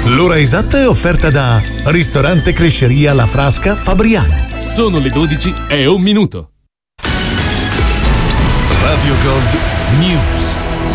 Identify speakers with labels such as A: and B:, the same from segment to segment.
A: L'ora esatta è offerta da Ristorante Cresceria La Frasca Fabriano.
B: Sono le 12 e 1 minuto.
A: Radio Gold News.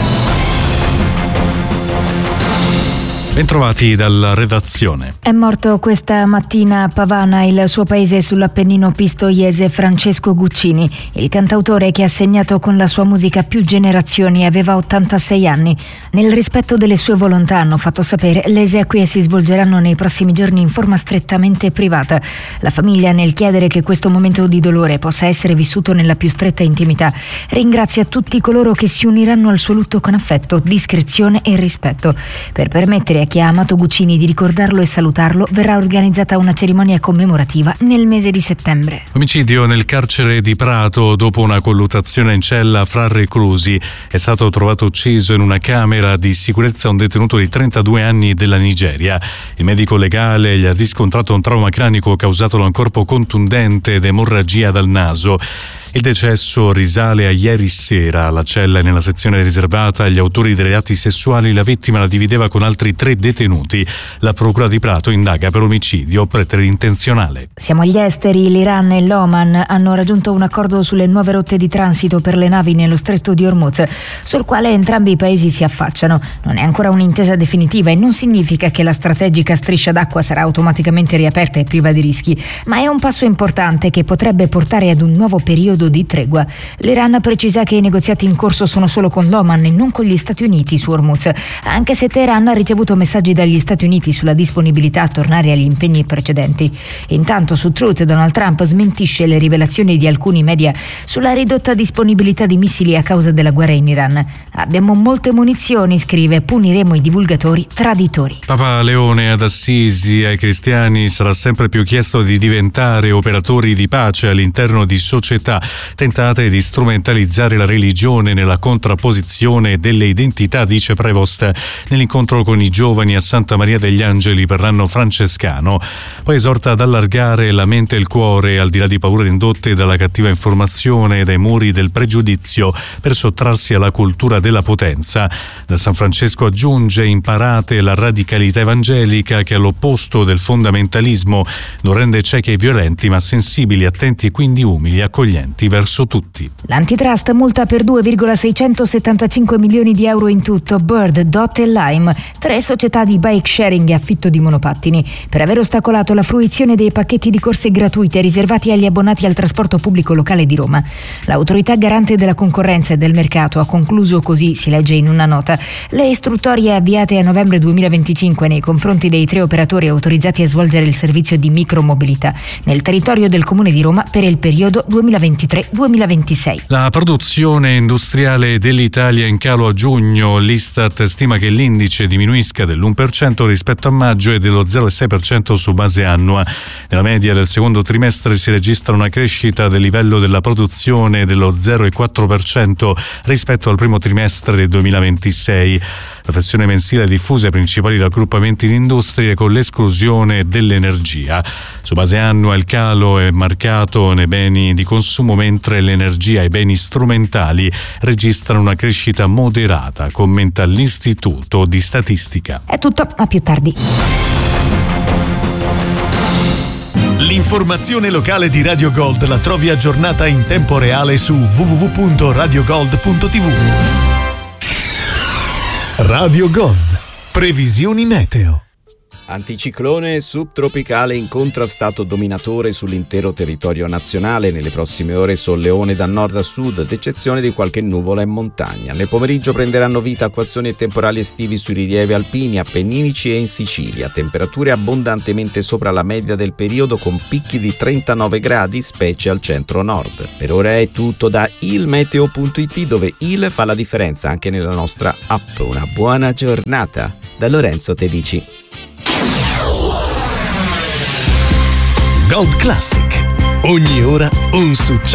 C: Bentrovati dalla redazione.
D: È morto questa mattina a Pavana, il suo paese sull'Appennino pistoiese, Francesco Guccini. Il cantautore che ha segnato con la sua musica più generazioni aveva 86 anni. Nel rispetto delle sue volontà, hanno fatto sapere, le esequie si svolgeranno nei prossimi giorni in forma strettamente privata. La famiglia, nel chiedere che questo momento di dolore possa essere vissuto nella più stretta intimità, ringrazia tutti coloro che si uniranno al suo lutto con affetto, discrezione e rispetto. Per permettere a chi ha amato Guccini di ricordarlo e salutarlo, verrà organizzata una cerimonia commemorativa nel mese di settembre.
C: Omicidio nel carcere di Prato. Dopo una colluttazione in cella fra reclusi, è stato trovato ucciso in una camera di sicurezza un detenuto di 32 anni della Nigeria. Il medico legale gli ha riscontrato un trauma cranico causato da un corpo contundente ed emorragia dal naso. Il decesso risale a ieri sera. La cella è nella sezione riservata agli autori dei reati sessuali. La vittima la divideva con altri 3 detenuti. La procura di Prato indaga per omicidio preterintenzionale.
D: Siamo agli esteri. L'Iran e l'Oman hanno raggiunto un accordo sulle nuove rotte di transito per le navi nello stretto di Hormuz, sul quale entrambi i paesi si affacciano. Non è ancora un'intesa definitiva e non significa che la strategica striscia d'acqua sarà automaticamente riaperta e priva di rischi, ma è un passo importante che potrebbe portare ad un nuovo periodo di tregua. L'Iran precisa che i negoziati in corso sono solo con l'Oman e non con gli Stati Uniti su Hormuz, anche se Teheran ha ricevuto messaggi dagli Stati Uniti sulla disponibilità a tornare agli impegni precedenti. Intanto su Truth Donald Trump smentisce le rivelazioni di alcuni media sulla ridotta disponibilità di missili a causa della guerra in Iran. Abbiamo molte munizioni, scrive, puniremo i divulgatori traditori.
C: Papa Leone ad Assisi: ai cristiani sarà sempre più chiesto di diventare operatori di pace all'interno di società tentate di strumentalizzare la religione nella contrapposizione delle identità, dice Prevost nell'incontro con i giovani a Santa Maria degli Angeli per l'anno francescano. Poi esorta ad allargare la mente e il cuore al di là di paure indotte dalla cattiva informazione e dai muri del pregiudizio per sottrarsi alla cultura della potenza. Da San Francesco aggiunge: imparate la radicalità evangelica che all'opposto del fondamentalismo non rende ciechi e violenti ma sensibili, attenti e quindi umili, accoglienti verso tutti.
D: L'antitrust multa per 2,675 milioni di euro in tutto Bird, Dot e Lime, 3 società di bike sharing e affitto di monopattini, per aver ostacolato la fruizione dei pacchetti di corse gratuite riservati agli abbonati al trasporto pubblico locale di Roma. L'autorità garante della concorrenza e del mercato ha concluso così, si legge in una nota, le istruttorie avviate a novembre 2025 nei confronti dei 3 operatori autorizzati a svolgere il servizio di micromobilità nel territorio del Comune di Roma per il periodo 2023-2026.
C: La produzione industriale dell'Italia è in calo a giugno. L'Istat stima che l'indice diminuisca dell'1% rispetto a maggio e dello 0,6% su base annua. Nella media del secondo trimestre si registra una crescita del livello della produzione dello 0,4% rispetto al primo trimestre del 2026. La flessione mensile è diffusa ai principali raggruppamenti di industrie con l'esclusione dell'energia. Su base annua il calo è marcato nei beni di consumo, mentre l'energia e i beni strumentali registrano una crescita moderata, commenta l'Istituto di Statistica.
D: È tutto, a più tardi.
A: L'informazione locale di Radio Gold la trovi aggiornata in tempo reale su www.radiogold.tv. Radio Gold. Previsioni meteo.
E: Anticiclone subtropicale incontra stato dominatore sull'intero territorio nazionale. Nelle prossime ore solleone da nord a sud, ad eccezione di qualche nuvola in montagna. Nel pomeriggio prenderanno vita acquazzoni e temporali estivi sui rilievi alpini, appenninici e in Sicilia. Temperature abbondantemente sopra la media del periodo con picchi di 39 gradi, specie al centro-nord. Per ora è tutto da ilmeteo.it, dove il fa la differenza anche nella nostra app. Una buona giornata da Lorenzo Tedici.
A: Gold Classic. Ogni ora un successo.